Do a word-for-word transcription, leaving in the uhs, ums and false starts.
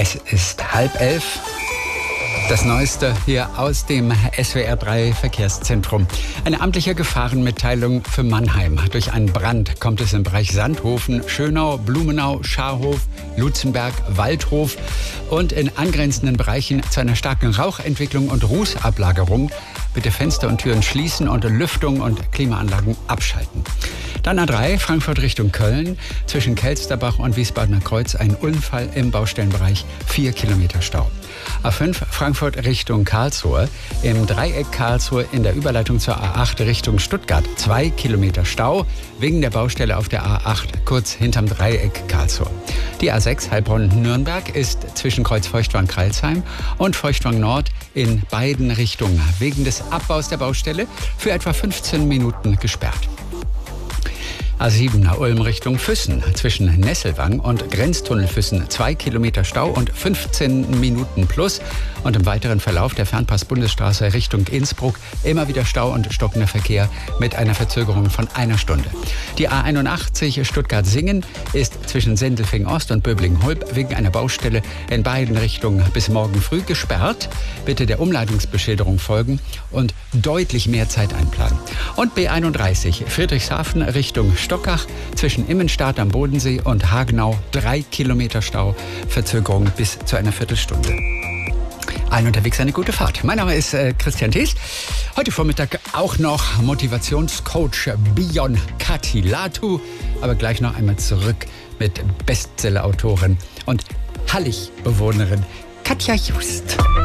Es ist halb elf. Das Neueste hier aus dem S W R drei Verkehrszentrum. Eine amtliche Gefahrenmitteilung für Mannheim. Durch einen Brand kommt es im Bereich Sandhofen, Schönau, Blumenau, Scharhof, Lutzenberg, Waldhof und in angrenzenden Bereichen zu einer starken Rauchentwicklung und Rußablagerung. Bitte Fenster und Türen schließen und Lüftung und Klimaanlagen abschalten. Dann A drei, Frankfurt Richtung Köln. Zwischen Kelsterbach und Wiesbadener Kreuz ein Unfall im Baustellenbereich, vier Kilometer Stau. A fünf, Frankfurt Richtung Karlsruhe. Im Dreieck Karlsruhe in der Überleitung zur A acht Richtung Stuttgart, zwei Kilometer Stau wegen der Baustelle auf der A acht, kurz hinterm Dreieck Karlsruhe. Die A sechs Heilbronn-Nürnberg ist zwischen Kreuz Feuchtwang-Kreilsheim und Feuchtwang Nord in beiden Richtungen wegen des Abbaus der Baustelle für etwa fünfzehn Minuten gesperrt. A sieben Ulm Richtung Füssen. Zwischen Nesselwang und Grenztunnel Füssen zwei Kilometer Stau und fünfzehn Minuten plus. Und im weiteren Verlauf der Fernpass-Bundesstraße Richtung Innsbruck immer wieder Stau und stockender Verkehr mit einer Verzögerung von einer Stunde. Die A einundachtzig Stuttgart-Singen ist zwischen Sendelfing-Ost und Böblingen-Hulb wegen einer Baustelle in beiden Richtungen bis morgen früh gesperrt. Bitte der Umleitungsbeschilderung folgen und deutlich mehr Zeit einplanen. Und B einunddreißig Friedrichshafen Richtung Stockach zwischen Immenstadt am Bodensee und Hagenau drei Kilometer Stau, Verzögerung bis zu einer Viertelstunde. Allen unterwegs eine gute Fahrt. Mein Name ist äh, Christian Thees. Heute Vormittag auch noch Motivationscoach Bion Katilatu. Aber gleich noch einmal zurück mit Bestseller-Autorin und Hallig-Bewohnerin Katja Just.